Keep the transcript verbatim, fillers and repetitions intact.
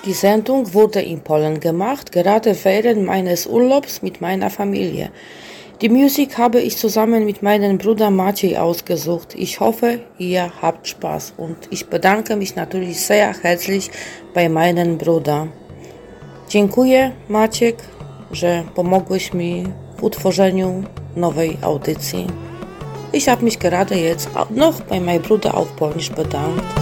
Die Sendung wurde in Polen gemacht, gerade während meines Urlaubs mit meiner Familie. Die Musik habe ich zusammen mit meinem Bruder Maciej ausgesucht. Ich hoffe, ihr habt Spaß und ich bedanke mich natürlich sehr herzlich bei meinem Bruder. Dziękuję, Maciek, że pomogłeś mi w utworzeniu nowej audycji. Ich habe mich gerade jetzt noch bei meinem Bruder auf Polnisch bedankt.